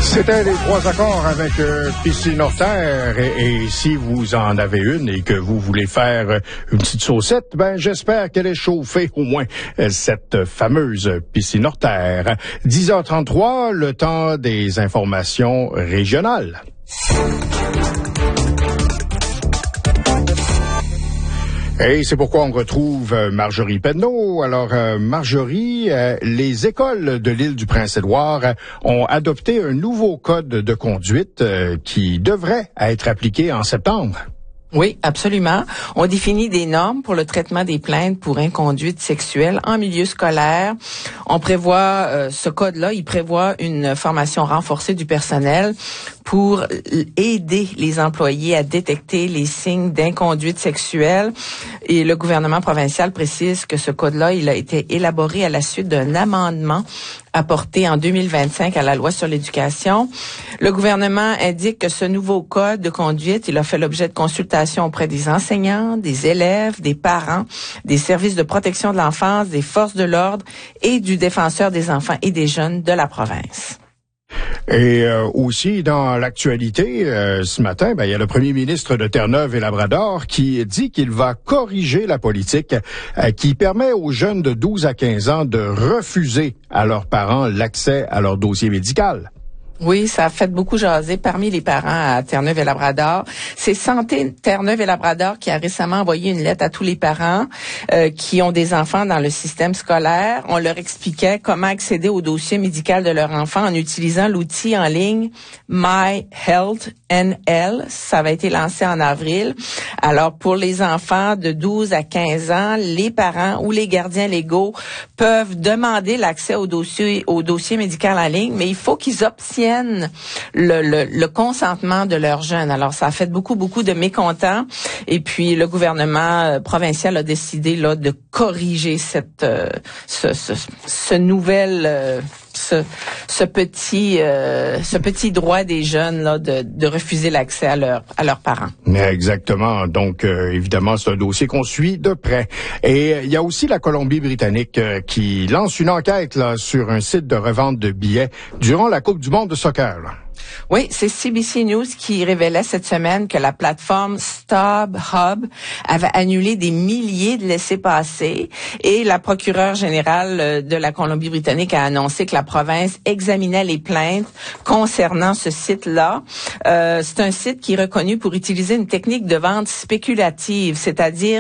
C'était les 3 accords avec Piscine hors terre et si vous en avez une et que vous voulez faire une petite saucette, j'espère qu'elle est chauffée au moins cette fameuse piscine hors terre. 10h33, le temps des informations régionales. Et c'est pourquoi on retrouve Marjorie Penneau. Alors, Marjorie, les écoles de l'île du Prince-Édouard ont adopté un nouveau code de conduite qui devrait être appliqué en septembre. Oui, absolument. On définit des normes pour le traitement des plaintes pour inconduite sexuelle en milieu scolaire. On prévoit, ce code-là, il prévoit une formation renforcée du personnel pour aider les employés à détecter les signes d'inconduite sexuelle. Et le gouvernement provincial précise que ce code-là, il a été élaboré à la suite d'un amendement apporté en 2025 à la loi sur l'éducation. Le gouvernement indique que ce nouveau code de conduite, il a fait l'objet de consultations auprès des enseignants, des élèves, des parents, des services de protection de l'enfance, des forces de l'ordre et du défenseur des enfants et des jeunes de la province. Et aussi dans l'actualité, ce matin, il y a le premier ministre de Terre-Neuve et Labrador qui dit qu'il va corriger la politique qui permet aux jeunes de 12 à 15 ans de refuser à leurs parents l'accès à leur dossier médical. Oui, ça a fait beaucoup jaser parmi les parents à Terre-Neuve et Labrador. C'est Santé Terre-Neuve et Labrador qui a récemment envoyé une lettre à tous les parents qui ont des enfants dans le système scolaire. On leur expliquait comment accéder au dossier médical de leur enfant en utilisant l'outil en ligne My Health NL. Ça avait été lancé en avril. Alors, pour les enfants de 12 à 15 ans, les parents ou les gardiens légaux peuvent demander l'accès au dossier médical en ligne, mais il faut qu'ils obtiennent le consentement de leurs jeunes. Alors, ça a fait beaucoup de mécontents. Et puis, le gouvernement provincial a décidé là de corriger ce petit droit des jeunes là de refuser l'accès à leurs parents. Exactement. Donc, évidemment, c'est un dossier qu'on suit de près. Et il y a aussi la Colombie-Britannique qui lance une enquête là sur un site de revente de billets durant la Coupe du monde de soccer. Là. Oui, c'est CBC News qui révélait cette semaine que la plateforme StubHub avait annulé des milliers de laissez-passer et la procureure générale de la Colombie-Britannique a annoncé que la province examinait les plaintes concernant ce site-là. C'est un site qui est reconnu pour utiliser une technique de vente spéculative, c'est-à-dire